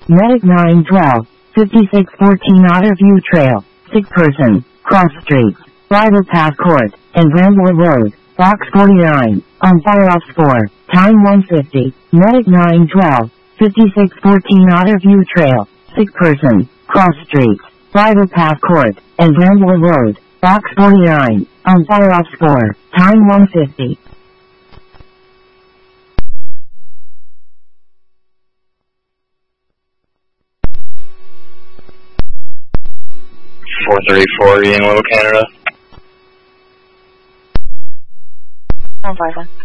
Medic 912, 5614 Otter View Trail, sick person, cross streets, Bridle Path Court, and Rambler Road, Box 49, on fire off score, time 150, Medic 912, 5614 Otter View Trail, sick person, cross streets, Bridle Path Court, and Rambler Road, Box 49, on fire off score, time 150. 434 in Little Canada. On fire.